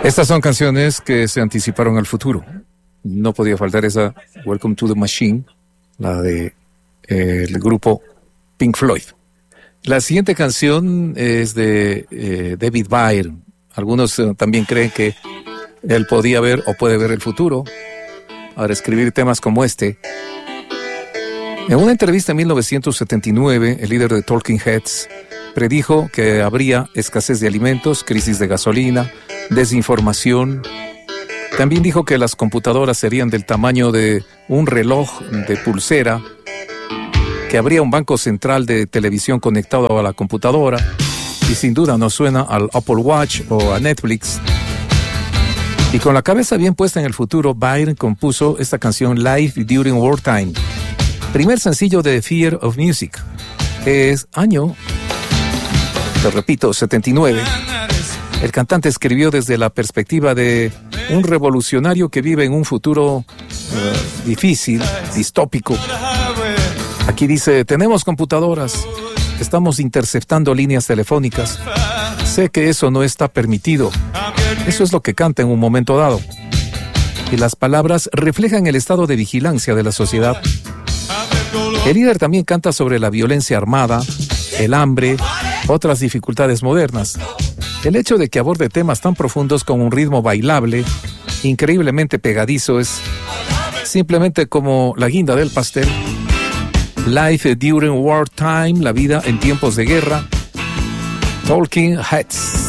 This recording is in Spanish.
Estas son canciones que se anticiparon al futuro. No podía faltar esa Welcome to the Machine, la de el grupo Pink Floyd. La siguiente canción es de David Byrne. Algunos también creen que él podía ver o puede ver el futuro al escribir temas como este. En una entrevista en 1979, el líder de Talking Heads predijo que habría escasez de alimentos, crisis de gasolina, desinformación. También dijo que las computadoras serían del tamaño de un reloj de pulsera, que habría un banco central de televisión conectado a la computadora, y sin duda nos suena al Apple Watch o a Netflix. Y con la cabeza bien puesta en el futuro, Byrne compuso esta canción Life During Wartime, primer sencillo de Fear of Music. Es año, te repito, 79. El cantante escribió desde la perspectiva de un revolucionario que vive en un futuro difícil, distópico. Aquí dice, tenemos computadoras, estamos interceptando líneas telefónicas. Sé que eso no está permitido. Eso es lo que canta en un momento dado. Y las palabras reflejan el estado de vigilancia de la sociedad. El líder también canta sobre la violencia armada, el hambre, otras dificultades modernas. El hecho de que aborde temas tan profundos con un ritmo bailable, increíblemente pegadizo, es simplemente como la guinda del pastel. Life During Wartime, la vida en tiempos de guerra. Talking Heads.